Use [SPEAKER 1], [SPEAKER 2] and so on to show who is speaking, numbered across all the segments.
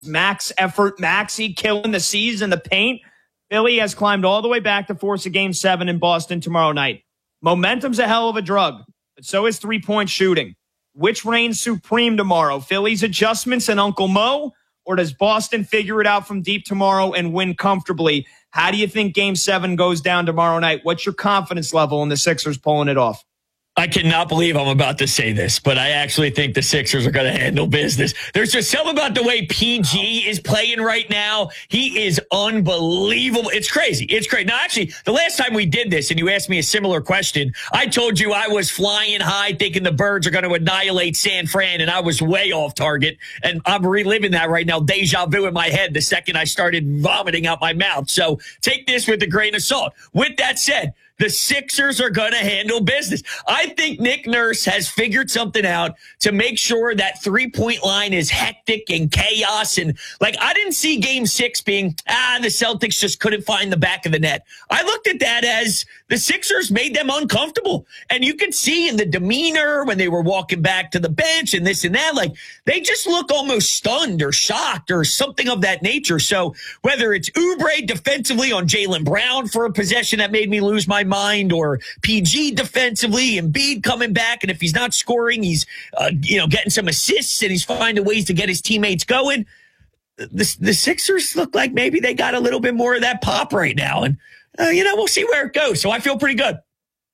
[SPEAKER 1] max effort, Maxey killing the C's in the paint. Philly has climbed all the way back to force a game 7 in Boston tomorrow night. Momentum's a hell of a drug, but so is three-point shooting. Which reigns supreme tomorrow? Philly's adjustments and Uncle Mo? Or does Boston figure it out from deep tomorrow and win comfortably? How do you think game 7 goes down tomorrow night? What's your confidence level in the Sixers pulling it off?
[SPEAKER 2] I cannot believe I'm about to say this, but I actually think the Sixers are going to handle business. There's just something about the way PG is playing right now. He is unbelievable. It's crazy. It's great. Now, actually, the last time we did this and you asked me a similar question, I told you I was flying high thinking the Birds are going to annihilate San Fran, and I was way off target. And I'm reliving that right now, deja vu in my head the second I started vomiting out my mouth. So take this with a grain of salt. With that said, the Sixers are going to handle business. I think Nick Nurse has figured something out to make sure that three-point line is hectic and chaos. And I didn't see game 6 being, the Celtics just couldn't find the back of the net. I looked at that as the Sixers made them uncomfortable. And you could see in the demeanor when they were walking back to the bench and this and that, they just look almost stunned or shocked or something of that nature. So whether it's Oubre defensively on Jaylen Brown for a possession that made me lose my mind, or PG defensively, Embiid coming back, and if he's not scoring, he's getting some assists and he's finding ways to get his teammates going. The Sixers look like maybe they got a little bit more of that pop right now, and we'll see where it goes. So I feel pretty good.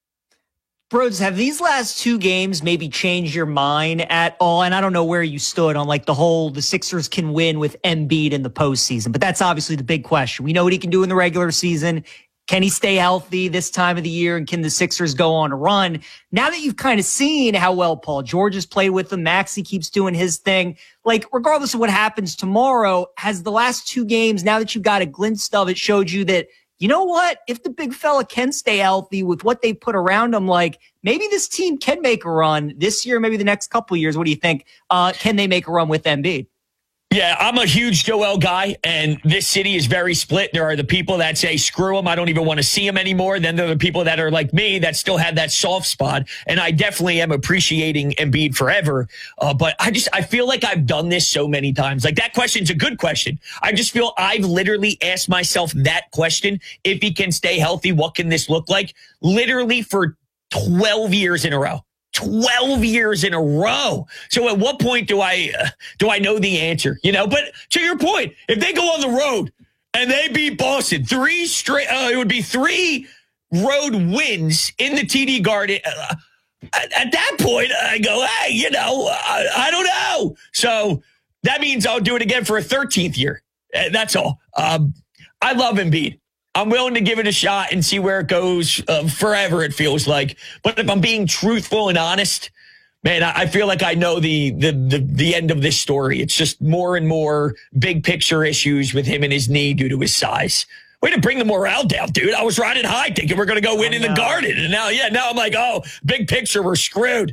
[SPEAKER 3] Broads, have these last 2 games maybe changed your mind at all? And I don't know where you stood on the Sixers can win with Embiid in the postseason, but that's obviously the big question. We know what he can do in the regular season. Can he stay healthy this time of the year? And can the Sixers go on a run? Now that you've kind of seen how well Paul George has played with them, Maxey keeps doing his thing. Regardless of what happens tomorrow, has the last 2 games, now that you've got a glimpse of it, showed you that, you know what? If the big fella can stay healthy with what they put around him, maybe this team can make a run this year, maybe the next couple of years. What do you think? Can they make a run with Embiid?
[SPEAKER 2] Yeah, I'm a huge Joel guy, and this city is very split. There are the people that say, screw him, I don't even want to see him anymore. Then there are the people that are like me that still have that soft spot, and I definitely am appreciating Embiid forever. But I feel like I've done this so many times. That question's a good question. I just feel I've literally asked myself that question. If he can stay healthy, what can this look like? Literally for 12 years in a row. 12 years in a row. So at what point do I know the answer? But to your point, if they go on the road and they beat Boston 3 straight, it would be 3 road wins in the TD Garden. At that point, I go, hey, I don't know. So that means I'll do it again for a 13th year. That's all. I love Embiid. I'm willing to give it a shot and see where it goes forever, it feels like. But if I'm being truthful and honest, man, I feel like I know the end of this story. It's just more and more big picture issues with him and his knee due to his size. Way to bring the morale down, dude. I was riding high thinking we're going to go win in the Garden. And now I'm like, oh, big picture, we're screwed.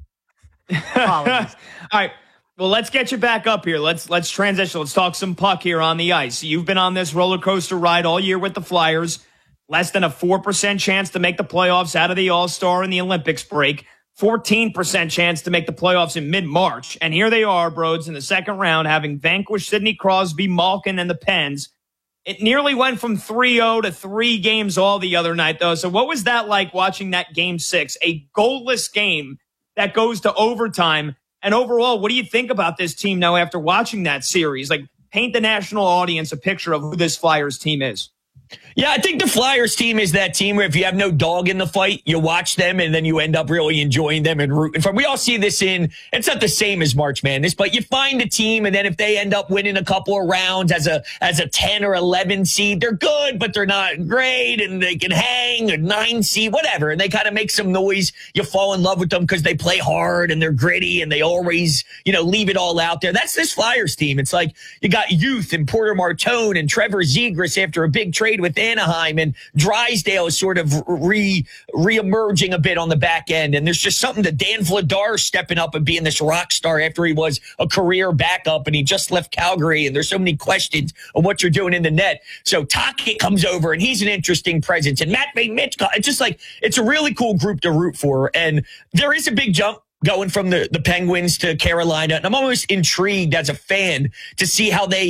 [SPEAKER 1] All right. Well, let's get you back up here. Let's transition. Let's talk some puck here on the ice. You've been on this roller coaster ride all year with the Flyers. Less than a 4% chance to make the playoffs out of the All-Star and the Olympics break. 14% chance to make the playoffs in mid-March. And here they are, Broads, in the second round, having vanquished Sidney Crosby, Malkin, and the Pens. It nearly went from 3-0 to 3 games all the other night, though. So what was that like watching that Game 6? A goalless game that goes to overtime. And overall, what do you think about this team now after watching that series? Paint the national audience a picture of who this Flyers team is.
[SPEAKER 2] Yeah, I think the Flyers team is that team where if you have no dog in the fight, you watch them and then you end up really enjoying them and rooting for them. We all see this it's not the same as March Madness, but you find a team and then if they end up winning a couple of rounds as a 10 or 11 seed, they're good, but they're not great and they can hang, a 9 seed, whatever. And they kind of make some noise. You fall in love with them because they play hard and they're gritty and they always, leave it all out there. That's this Flyers team. It's like you got youth and Porter Martone and Trevor Zegras after a big trade with Anaheim, and Drysdale is sort of re-emerging a bit on the back end. And there's just something to Dan Vladar stepping up and being this rock star after he was a career backup and he just left Calgary. And there's so many questions on what you're doing in the net. So Tocchet comes over and he's an interesting presence. And Matvei Michkov, it's just it's a really cool group to root for. And there is a big jump going from the Penguins to Carolina. And I'm almost intrigued as a fan to see how they